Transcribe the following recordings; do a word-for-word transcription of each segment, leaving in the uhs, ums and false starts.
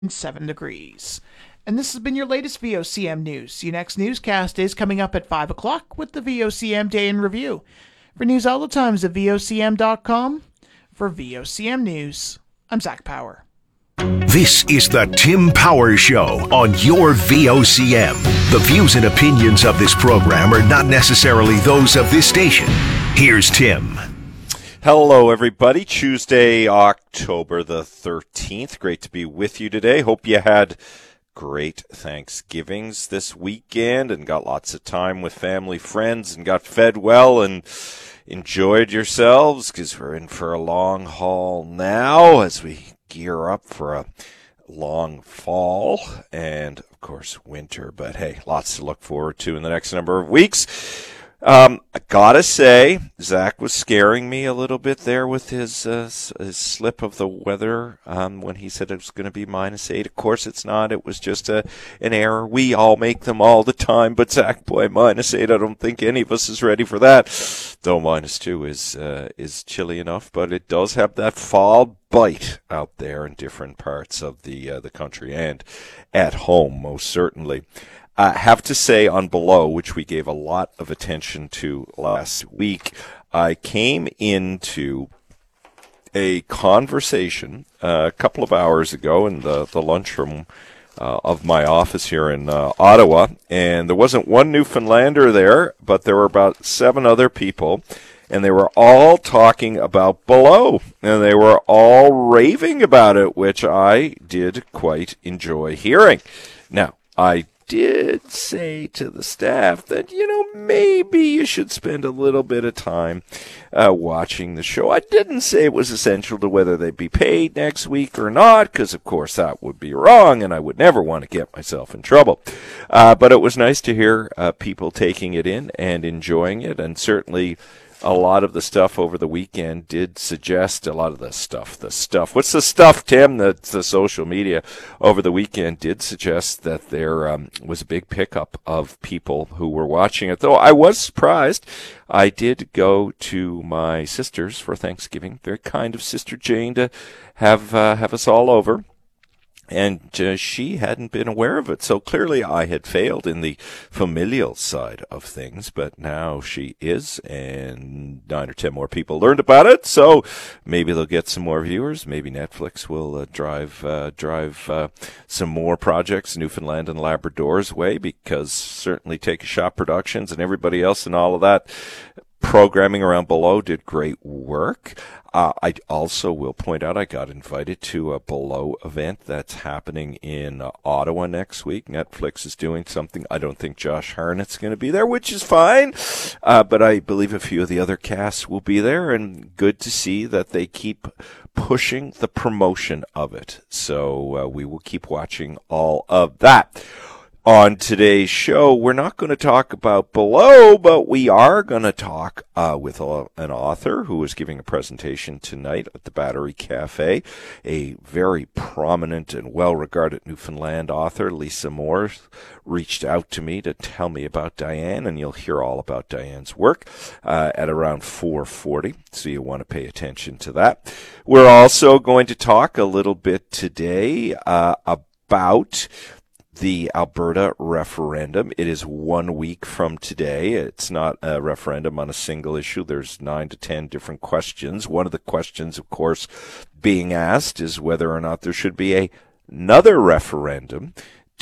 seven degrees. And this has been your latest V O C M news. Your next newscast is coming up at five o'clock with the V O C M Day in Review. For news all the times at V O C M dot com. For V O C M News, I'm Zach Power. This is the Tim Power Show on your V O C M. The views and opinions of this program are not necessarily those of this station. Here's Tim. Hello, everybody. Tuesday, October the thirteenth. Great to be with you today. Hope you had great Thanksgivings this weekend and got lots of time with family, friends, and got fed well and enjoyed yourselves, because we're in for a long haul now as we gear up for a long fall and, of course, winter. But, hey, lots to look forward to in the next number of weeks. Um, I gotta say, Zach was scaring me a little bit there with his, uh, his slip of the weather, um, when he said it was going to be minus eight. Of course it's not. It was just a, an error. We all make them all the time, but Zach, boy, minus eight, I don't think any of us is ready for that. Though minus two is, uh, is chilly enough, but it does have that fall bite out there in different parts of the, uh, the country and at home, most certainly. I have to say on Below, which we gave a lot of attention to last week, I came into a conversation uh, a couple of hours ago in the, the lunchroom uh, of my office here in uh, Ottawa, and there wasn't one Newfoundlander there, but there were about seven other people, and they were all talking about Below, and they were all raving about it, which I did quite enjoy hearing. Now, I did say to the staff that, you know, maybe you should spend a little bit of time uh, watching the show. I didn't say it was essential to whether they'd be paid next week or not, because, of course, that would be wrong, and I would never want to get myself in trouble. Uh, but it was nice to hear uh, people taking it in and enjoying it, and certainly a lot of the stuff over the weekend did suggest a lot of the stuff, the stuff. What's the stuff, Tim? The, the social media over the weekend did suggest that there um, was a big pickup of people who were watching it. Though I was surprised. I did go to my sister's for Thanksgiving. Very kind of Sister Jane to have uh, have us all over. And uh, she hadn't been aware of it. So clearly I had failed in the familial side of things, but now she is, and nine or ten more people learned about it. So maybe they'll get some more viewers. Maybe Netflix will uh, drive uh, drive uh, some more projects Newfoundland and Labrador's way, because certainly Take a Shot Productions and everybody else and all of that programming around Below did great work. Uh, I also will point out I got invited to a Below event that's happening in uh, Ottawa next week. Netflix is doing something. I don't think Josh Hartnett's going to be there, which is fine. Uh, but I believe a few of the other casts will be there, and good to see that they keep pushing the promotion of it. So uh, we will keep watching all of that. On today's show, we're not going to talk about Below, but we are going to talk uh, with a, an author who is giving a presentation tonight at the Battery Cafe. A very prominent and well-regarded Newfoundland author, Lisa Moore, reached out to me to tell me about Diane, and you'll hear all about Diane's work uh, at around four forty, so you want to pay attention to that. We're also going to talk a little bit today uh, about the Alberta referendum. It is one week from today. It's not a referendum on a single issue. There's nine to ten different questions. One of the questions, of course, being asked is whether or not there should be a, another referendum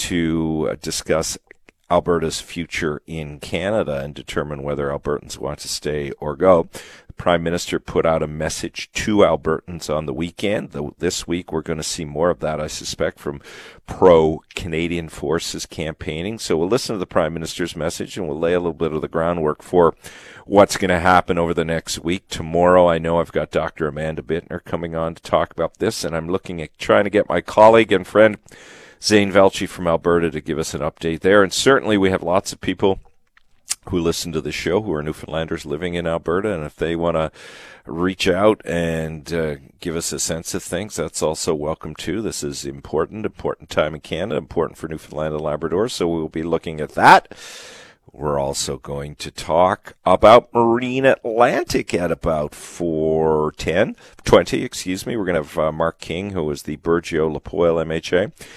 to discuss Alberta's future in Canada and determine whether Albertans want to stay or go. The Prime Minister put out a message to Albertans on the weekend. Though this week we're going to see more of that, I suspect, from pro-Canadian forces campaigning. So we'll listen to the Prime Minister's message, and we'll lay a little bit of the groundwork for what's going to happen over the next week. Tomorrow, I know I've got Doctor Amanda Bittner coming on to talk about this, and I'm looking at trying to get my colleague and friend Zane Velchi from Alberta to give us an update there. And certainly we have lots of people who listen to the show who are Newfoundlanders living in Alberta, and if they want to reach out and uh, give us a sense of things, that's also welcome too. This is important, important time in Canada, important for Newfoundland and Labrador, so we'll be looking at that. We're also going to talk about Marine Atlantic at about four ten, twenty, excuse me. We're going to have uh, Mark King, who is the Burgeo Lapoil M H A.